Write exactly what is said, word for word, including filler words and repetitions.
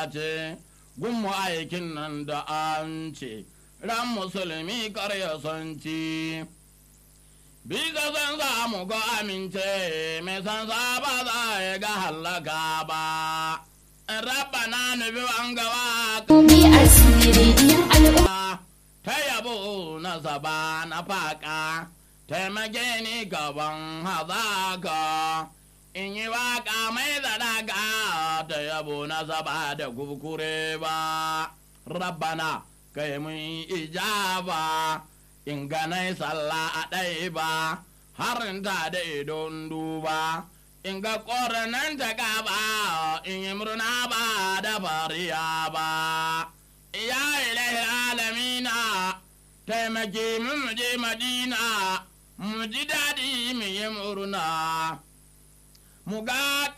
ce gunmu aikin nan da an ce ran musulmi karya sanci bisa san za mu ga amince mai san sa ba za ya ga hallaka ba rabbana nubi an gawa Ni asiri yan al'umma ta yabo na saba na faka taimake ni gaban hazaka in yi waka mai zadaka ta yabo na saba da kukure ba rabbana kai mun ijaba in ganai sallah a ɗai ba harin ta da idon duba in ga ƙoranan ta gaba in yi murna ba da fariya ba ya ilahi alamina taimake mu je madina mu ji daɗi mu yi murna mu ga